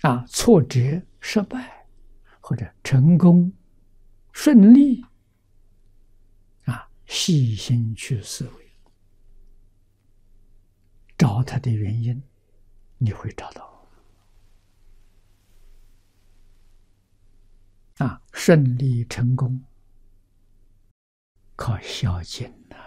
挫折、失败，或者成功、顺利，细心去思维，找它的原因，你会找到。顺利成功，靠孝敬呐。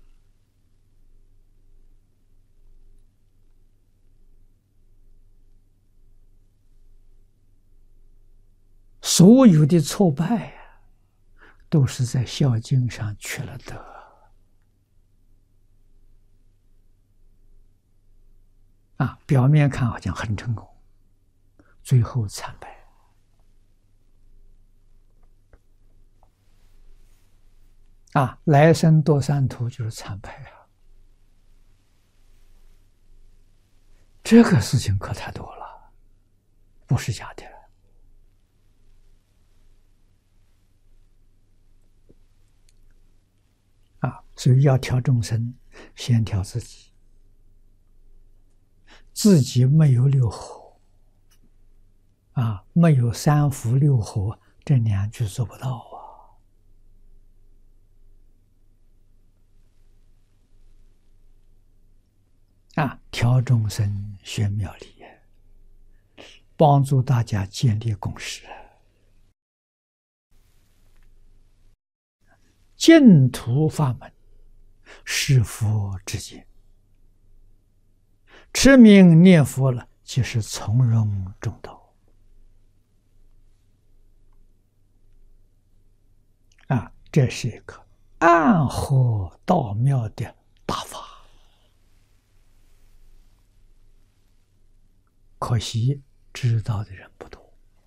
所有的挫败都是在孝敬上缺了德。表面看好像很成功，最后惨败。来生堕三途就是惨败这个事情可太多了，不是假的。所以要调众生，先调自己。自己没有六合，没有三福六合，这2句做不到调众生学妙理，帮助大家建立共识。净土法门是佛之见，持名念佛了，即是从容中道。这是一个暗合道妙的大法，可惜知道的人不多。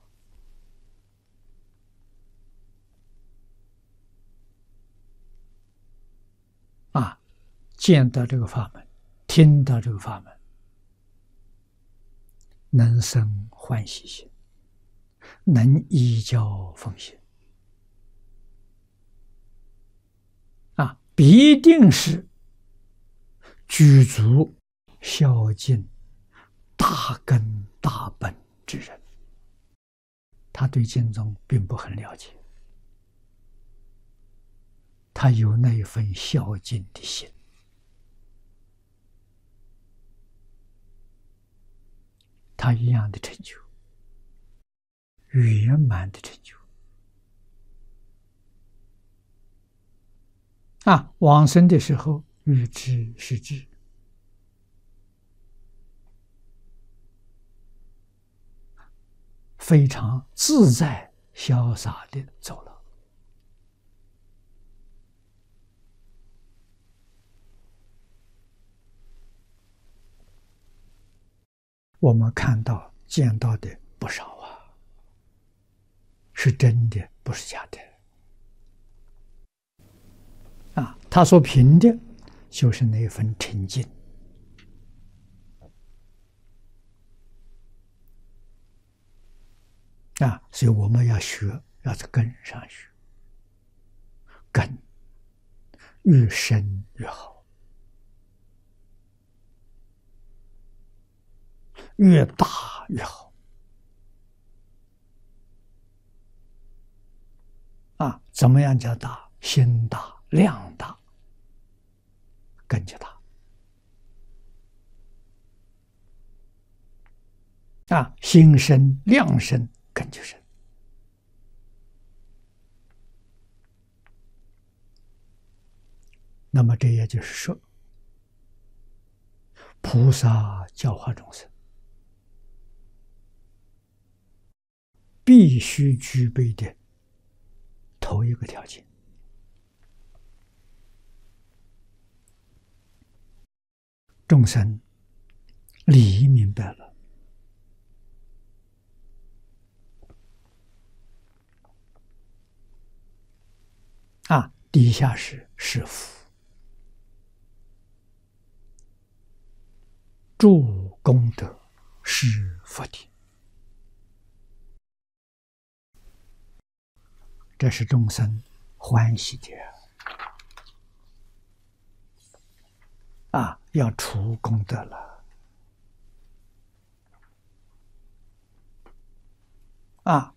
见到这个法门，听到这个法门，能生欢喜心，能依教奉行，必定是具足孝敬大根大本之人。他对经宗并不很了解，他有那一份孝敬的心，他一样的成就，圆满的成就。往生的时候，欲知是知，非常自在潇洒的走了。我们看到见到的不少是真的，不是假的。他所凭的就是那份沉静。所以我们要学，要在根上学，根越深越好，越大越好。怎么样叫大？心大，量大，根就大。心深，量深，根就深。那么这也就是说，菩萨教化众生，必须具备的头一个条件。众生理明白了，底下是师父，助功德，是福田。这是众生欢喜的要除功德了。 啊，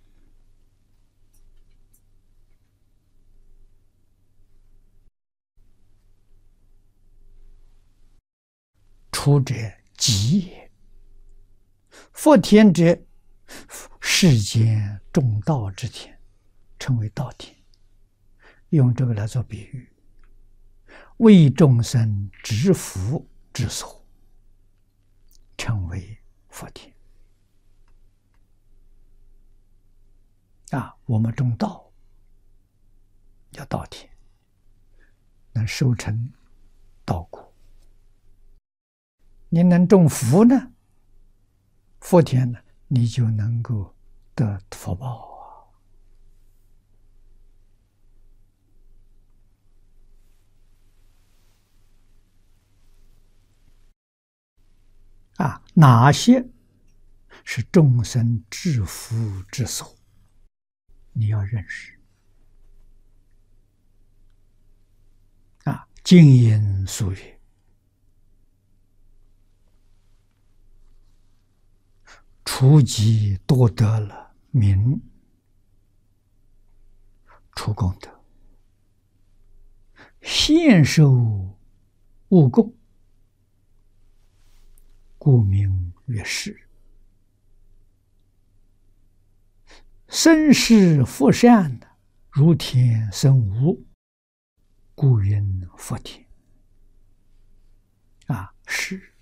出者吉也。福田者，世间中道之田，称为道田。用这个来做比喻，为众生知福之所，称为福田。啊，我们种道叫稻田，能收成稻谷。你能种福呢？福田呢，你就能够得福报啊！啊，哪些是众生致福之所？你要认识啊！经言俗语，除疾多得了名，出功德，现受物供，故名曰士。生世福善，如田生无，故云福田。啊，是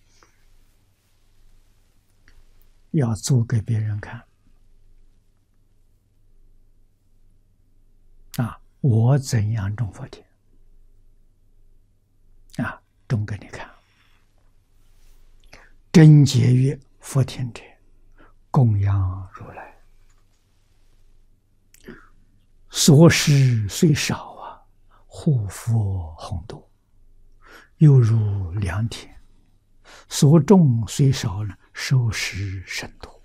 要做给别人看。啊，我怎样种福田？啊，种给你看。真节约福田者，供养如来。所施虽少啊，护福宏多，犹如良田；所种虽少呢，收拾甚多。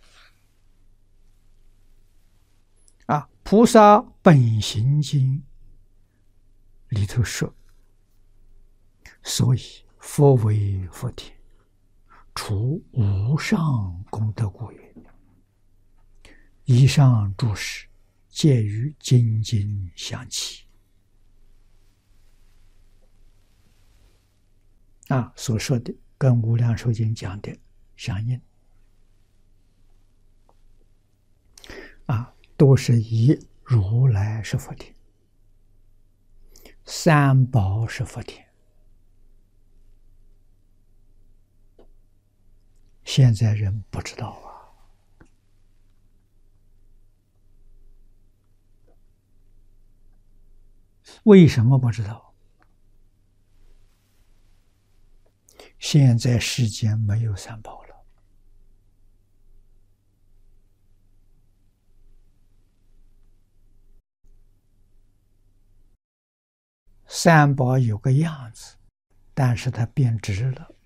啊，菩萨本行经里头说，所以佛为福田，除无上功德故也。以上诸事，皆与经经相契。啊，所说的跟无量寿经讲的相应。啊，都是以如来是福田，三宝是福田。现在人不知道啊。为什么不知道？现在世间没有三宝了。三宝有个样子，但是它变质了。